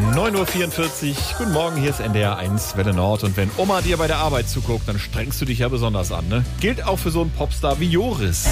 9.44 Uhr, guten Morgen, hier ist NDR 1 Welle Nord. Und wenn Oma dir bei der Arbeit zuguckt, dann strengst du dich ja besonders an, ne? Gilt auch für so einen Popstar wie Joris.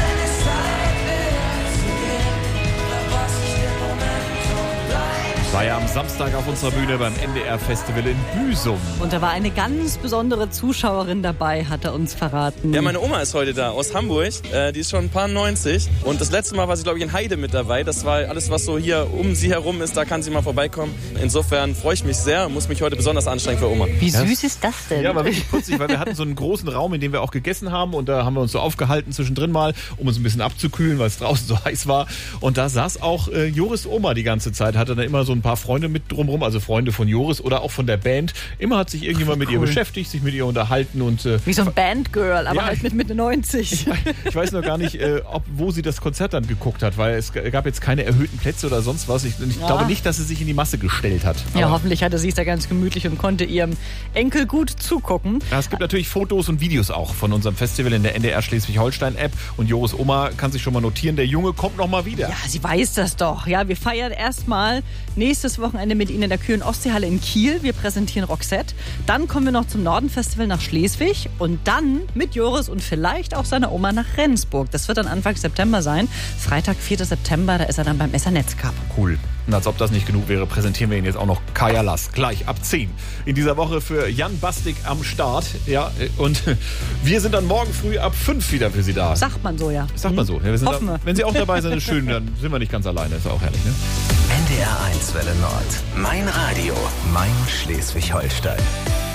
War ja am Samstag auf unserer Bühne beim NDR-Festival in Büsum. Und da war eine ganz besondere Zuschauerin dabei, hat er uns verraten. Ja, meine Oma ist heute da, aus Hamburg. Die ist schon ein paar 90. Und das letzte Mal war sie, glaube ich, in Heide mit dabei. Das war alles, was so hier um sie herum ist, da kann sie mal vorbeikommen. Insofern freue ich mich sehr und muss mich heute besonders anstrengen für Oma. Wie süß ist das denn? Ja, war wirklich putzig, weil wir hatten so einen großen Raum, in dem wir auch gegessen haben. Und da haben wir uns so aufgehalten zwischendrin mal, um uns ein bisschen abzukühlen, weil es draußen so heiß war. Und da saß auch Joris Oma die ganze Zeit, hatte da immer so ein paar Freunde mit drumherum, also Freunde von Joris oder auch von der Band. Immer hat sich irgendjemand mit ihr beschäftigt, sich mit ihr unterhalten. Und wie so ein Bandgirl, aber ja, halt mit Mitte 90. Ich weiß noch gar nicht, wo sie das Konzert dann geguckt hat, weil es gab jetzt keine erhöhten Plätze oder sonst was. Ich glaube nicht, dass sie sich in die Masse gestellt hat. Ja, hoffentlich hatte sie es da ganz gemütlich und konnte ihrem Enkel gut zugucken. Ja, es gibt natürlich Fotos und Videos auch von unserem Festival in der NDR Schleswig-Holstein-App. Und Joris Oma kann sich schon mal notieren, der Junge kommt noch mal wieder. Ja, sie weiß das doch. Ja, wir feiern erstmal nächstes Wochenende mit Ihnen in der Kühlen Ostseehalle in Kiel. Wir präsentieren Roxette. Dann kommen wir noch zum Norden-Festival nach Schleswig. Und dann mit Joris und vielleicht auch seiner Oma nach Rendsburg. Das wird dann Anfang September sein. Freitag, 4. September, da ist er dann beim SR-Netz Cup. Cool. Und als ob das nicht genug wäre, präsentieren wir Ihnen jetzt auch noch Kaya Lass. Gleich ab 10. In dieser Woche für Jan Bastik am Start. Ja, und wir sind dann morgen früh ab 5 wieder für Sie da. Sagt man so, ja. Sagt man so. Ja, Hoffen wir. Wenn Sie auch dabei sind, ist schön, dann sind wir nicht ganz alleine. Ist auch herrlich, ne? NDR 1 Welle Nord. Mein Radio. Mein Schleswig-Holstein.